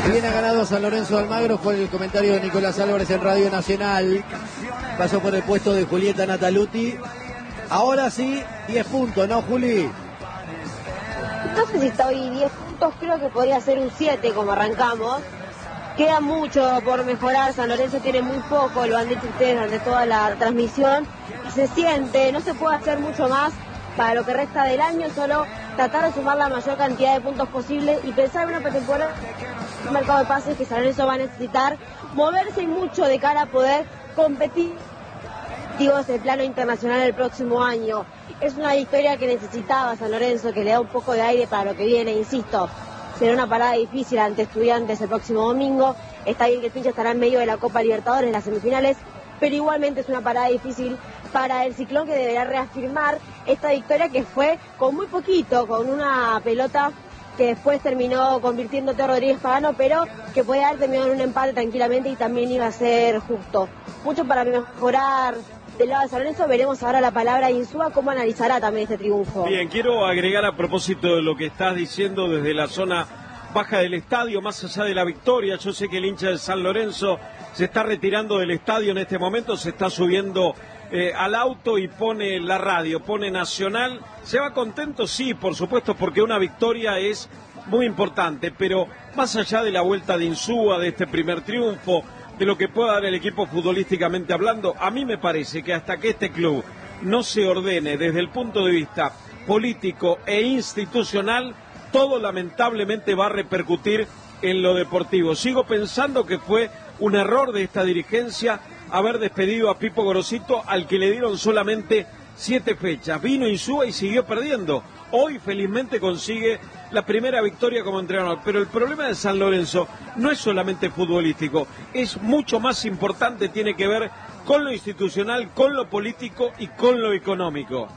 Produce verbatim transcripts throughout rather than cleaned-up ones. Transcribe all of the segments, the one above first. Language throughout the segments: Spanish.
Bien ha ganado San Lorenzo de Almagro, fue el comentario de Nicolás Álvarez en Radio Nacional. Pasó por el puesto de Julieta Nataluti. Ahora sí, diez puntos, ¿no, Juli? No sé si está hoy diez puntos, creo que podría ser un siete como arrancamos. Queda mucho por mejorar, San Lorenzo tiene muy poco, lo han dicho ustedes durante toda la transmisión. Y se siente, no se puede hacer mucho más para lo que resta del año, solo tratar de sumar la mayor cantidad de puntos posible y pensar en una pretemporada, un mercado de pases que San Lorenzo va a necesitar moverse mucho de cara a poder competir en el plano internacional el próximo año. Es una victoria que necesitaba San Lorenzo, que le da un poco de aire para lo que viene, insisto. Será una parada difícil ante Estudiantes el próximo domingo. Está bien que el pinche estará en medio de la Copa Libertadores en las semifinales, pero igualmente es una parada difícil para el Ciclón, que deberá reafirmar esta victoria que fue con muy poquito, con una pelota que después terminó convirtiéndote a Rodríguez Pagano, pero que puede haber terminado en un empate tranquilamente y también iba a ser justo. Mucho para mejorar del lado de San Lorenzo. Veremos ahora la palabra de Insúa, cómo analizará también este triunfo. Bien, quiero agregar a propósito de lo que estás diciendo desde la zona baja del estadio, más allá de la victoria. Yo sé que el hincha de San Lorenzo se está retirando del estadio en este momento, se está subiendo eh, al auto y pone la radio, pone Nacional. ¿Se va contento? Sí, por supuesto, porque una victoria es muy importante, pero más allá de la vuelta de Insúa, de este primer triunfo, de lo que pueda dar el equipo futbolísticamente hablando, a mí me parece que hasta que este club no se ordene desde el punto de vista político e institucional, todo lamentablemente va a repercutir en lo deportivo. Sigo pensando que fue un error de esta dirigencia haber despedido a Pipo Gorosito, al que le dieron solamente siete fechas. Vino Insúa y siguió perdiendo. Hoy felizmente consigue la primera victoria como entrenador, pero el problema de San Lorenzo no es solamente futbolístico, es mucho más importante, tiene que ver con lo institucional, con lo político y con lo económico.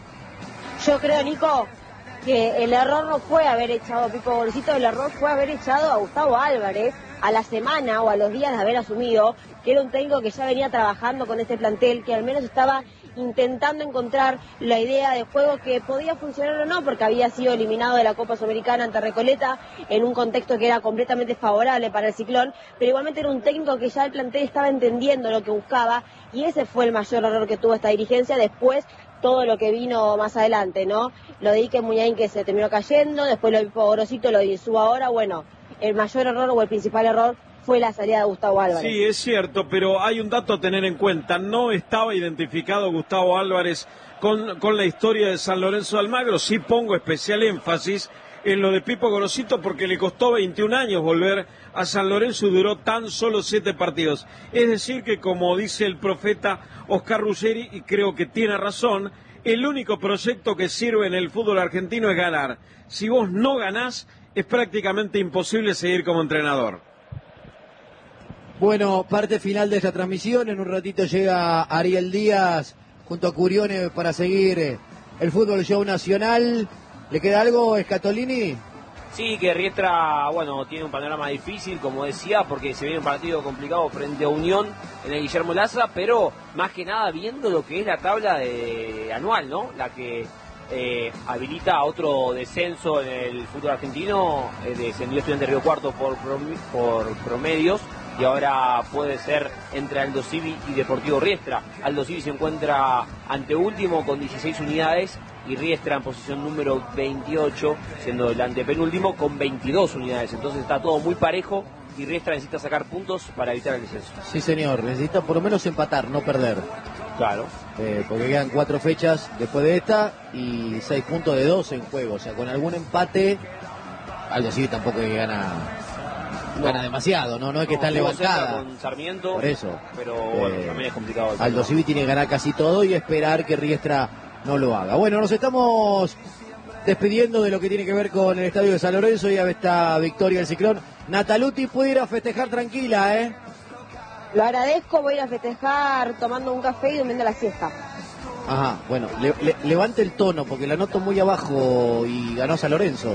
Yo creo, Nico, que el error no fue haber echado a Pipo Gorosito, el error fue haber echado a Gustavo Álvarez a la semana o a los días de haber asumido, que era un técnico que ya venía trabajando con este plantel, que al menos estaba intentando encontrar la idea de juego que podía funcionar o no, porque había sido eliminado de la Copa Sudamericana ante Recoleta en un contexto que era completamente favorable para el Ciclón, pero igualmente era un técnico que ya el plantel estaba entendiendo lo que buscaba, y ese fue el mayor error que tuvo esta dirigencia. Después todo lo que vino más adelante, ¿no? Lo de Ike Muñain, que se terminó cayendo, después lo de Pipo Gorosito, lo de Insúa ahora. Bueno, el mayor error o el principal error fue la salida de Gustavo Álvarez. Sí, es cierto, pero hay un dato a tener en cuenta. No estaba identificado Gustavo Álvarez con, con la historia de San Lorenzo de Almagro. Sí pongo especial énfasis en lo de Pipo Gorosito, porque le costó veintiún años volver a San Lorenzo y duró tan solo siete partidos. Es decir que, como dice el profeta Oscar Ruggeri, y creo que tiene razón, el único proyecto que sirve en el fútbol argentino es ganar. Si vos no ganás, es prácticamente imposible seguir como entrenador. Bueno, parte final de esta transmisión. En un ratito llega Ariel Díaz junto a Curione para seguir el Fútbol Show Nacional. ¿Le queda algo, Scatolini? Sí, que Riestra, bueno, tiene un panorama difícil, como decía, porque se viene un partido complicado frente a Unión en el Guillermo Laza, pero más que nada viendo lo que es la tabla de anual, ¿no? La que eh, habilita otro descenso en el fútbol argentino. Eh, descendió Estudiantes de Río Cuarto por, por promedios, y ahora puede ser entre Aldo Civi y Deportivo Riestra. Aldo Civi se encuentra anteúltimo con dieciséis unidades y Riestra en posición número veintiocho, siendo el antepenúltimo con veintidós unidades. Entonces está todo muy parejo y Riestra necesita sacar puntos para evitar el descenso. Sí, señor, necesita por lo menos empatar, no perder. Claro. Eh, porque quedan cuatro fechas después de esta y seis puntos de dos en juego. O sea, con algún empate, Aldo Civi tampoco es que gana... No. Gana demasiado, no no es que no, está levantada con Sarmiento, por eso, pero bueno, eh, también es complicado. Aldo Civi tiene que ganar casi todo y esperar que Riestra no lo haga. Bueno, nos estamos despidiendo de lo que tiene que ver con el estadio de San Lorenzo y a esta victoria del Ciclón. Nataluti puede ir a festejar tranquila, ¿eh? Lo agradezco, voy a ir a festejar tomando un café y durmiendo la siesta. Ajá, bueno, le, le, levante el tono porque la noto muy abajo y ganó San Lorenzo.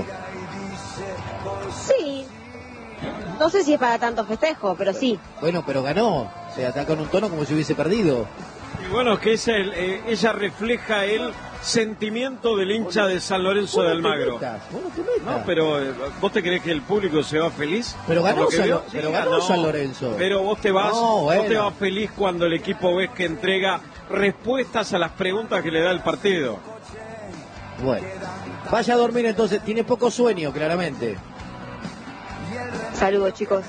Sí. No sé si es para tanto festejo, pero sí. Bueno, pero ganó. O sea, está con un tono como si hubiese perdido. Y bueno, que es el, eh, ella refleja el sentimiento del hincha de San Lorenzo de Almagro. No, pero eh, ¿vos te crees que el público se va feliz? Pero ganó, San, sí, pero ganó San Lorenzo. Pero vos te vas, no, bueno. vos te vas feliz cuando el equipo ves que entrega respuestas a las preguntas que le da el partido. Bueno, vaya a dormir entonces, tiene poco sueño, claramente. Saludos, chicos.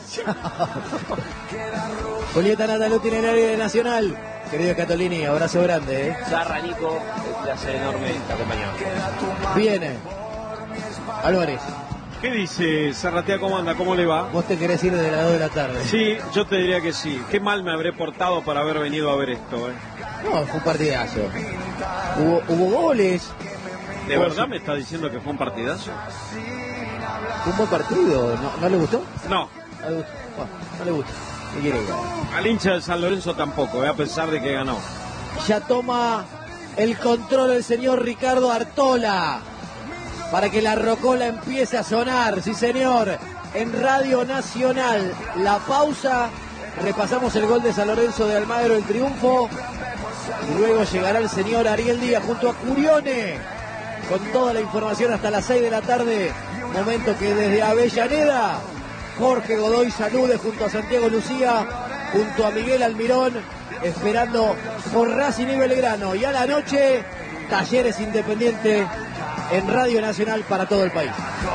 Julieta Nataluti en el área de Nacional. Querido Catolini, abrazo grande, ¿eh? Zarra, Nico, un placer enorme te acompañó. Viene. Álvarez. ¿Qué dice Zarratea? ¿Cómo anda? ¿Cómo le va? Vos te querés ir desde las dos de la tarde. Sí, yo te diría que sí. Qué mal me habré portado para haber venido a ver esto, ¿eh? No, fue un partidazo. Hubo, hubo goles. ¿De verdad me está diciendo que fue un partidazo? Fue un buen partido. ¿No, ¿no le gustó? No. No le gustó. Bueno, no le gusta. ¿Qué quiere que haga? Al hincha de San Lorenzo tampoco, ¿eh? A pesar de que ganó. Ya toma el control el señor Ricardo Artola para que la rocola empiece a sonar. Sí, señor. En Radio Nacional. La pausa. Repasamos el gol de San Lorenzo de Almagro, el triunfo. Y luego llegará el señor Ariel Díaz junto a Curione con toda la información hasta las seis de la tarde. Momento que desde Avellaneda Jorge Godoy salude junto a Santiago Lucía, junto a Miguel Almirón, esperando por Racing y Belgrano. Y a la noche, Talleres Independiente en Radio Nacional para todo el país.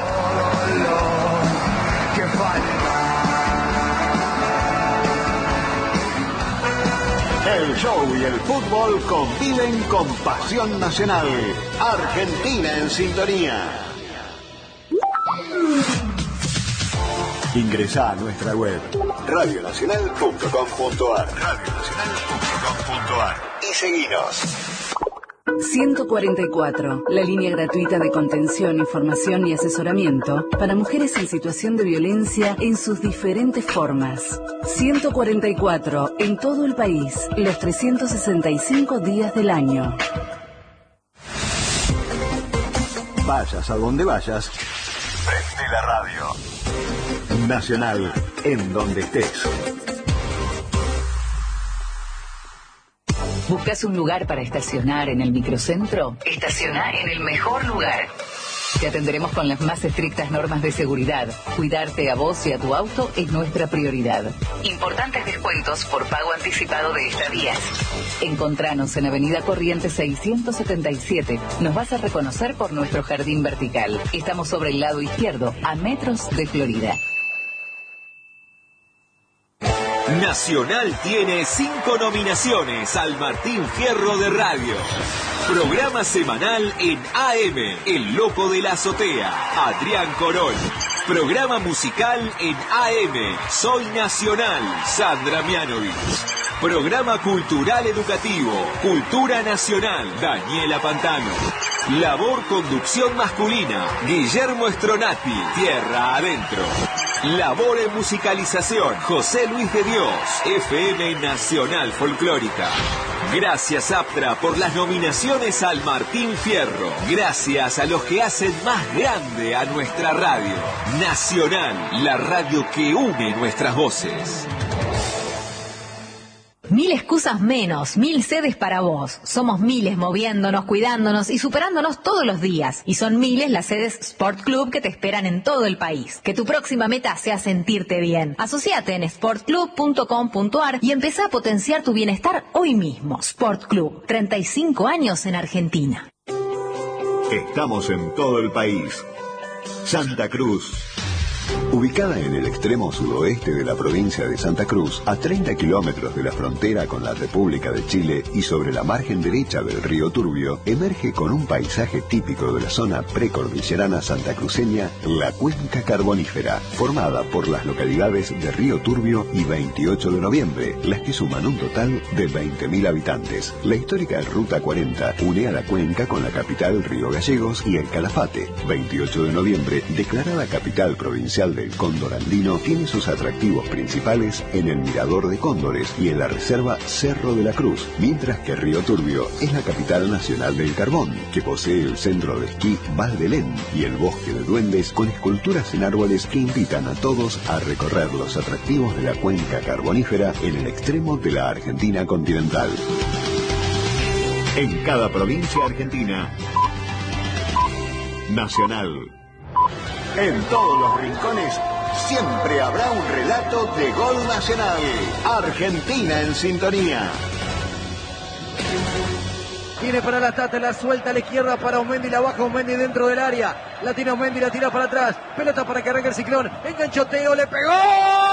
El show y el fútbol conviven con pasión nacional. Argentina en sintonía. Ingresa a nuestra web radio nacional punto com punto ar radio nacional punto com punto ar y seguinos. ciento cuarenta y cuatro, la línea gratuita de contención, información y asesoramiento para mujeres en situación de violencia en sus diferentes formas. ciento cuarenta y cuatro, en todo el país, los trescientos sesenta y cinco días del año. Vayas a donde vayas, prende la radio. Nacional, en donde estés. ¿Buscas un lugar para estacionar en el microcentro? Estaciona en el mejor lugar. Te atenderemos con las más estrictas normas de seguridad. Cuidarte a vos y a tu auto es nuestra prioridad. Importantes descuentos por pago anticipado de estadías. Encontranos en Avenida Corrientes seiscientos setenta y siete. Nos vas a reconocer por nuestro jardín vertical. Estamos sobre el lado izquierdo, a metros de Florida. Nacional tiene cinco nominaciones al Martín Fierro de Radio. Programa semanal en A M, El Loco de la Azotea, Adrián Corol. Programa musical en A M, Soy Nacional, Sandra Mianovich. Programa cultural educativo, Cultura Nacional, Daniela Pantano. Labor conducción masculina, Guillermo Stronati, Tierra Adentro. Labor en musicalización, José Luis de Dios, F M Nacional Folclórica. Gracias, Aptra, por las nominaciones al Martín Fierro. Gracias a los que hacen más grande a nuestra radio. Nacional, la radio que une nuestras voces. Mil excusas menos, mil sedes para vos. Somos miles moviéndonos, cuidándonos y superándonos todos los días. Y son miles las sedes Sport Club que te esperan en todo el país. Que tu próxima meta sea sentirte bien. Asociate en sport club punto com punto ar y empezá a potenciar tu bienestar hoy mismo. Sport Club, treinta y cinco años en Argentina. Estamos en todo el país. Santa Cruz. Ubicada en el extremo sudoeste de la provincia de Santa Cruz, a treinta kilómetros de la frontera con la República de Chile y sobre la margen derecha del río Turbio, emerge con un paisaje típico de la zona precordillerana santacruceña, la Cuenca Carbonífera, formada por las localidades de Río Turbio y veintiocho de noviembre, las que suman un total de veinte mil habitantes. La histórica Ruta cuarenta une a la cuenca con la capital Río Gallegos y el Calafate. veintiocho de noviembre, declarada capital provincial del cóndor andino, tiene sus atractivos principales en el Mirador de Cóndores y en la reserva Cerro de la Cruz, mientras que Río Turbio es la capital nacional del carbón, que posee el centro de esquí Val d'Elén y el bosque de duendes con esculturas en árboles que invitan a todos a recorrer los atractivos de la cuenca carbonífera en el extremo de la Argentina continental. En cada provincia argentina. Nacional. En todos los rincones siempre habrá un relato de gol nacional. Argentina en sintonía. Tiene para la Tata, la suelta a la izquierda para Aumendi, la baja Aumendi dentro del área. La tiene Aumendi, la tira para atrás. Pelota para que arranque el Ciclón. Enganchoteo, le pegó.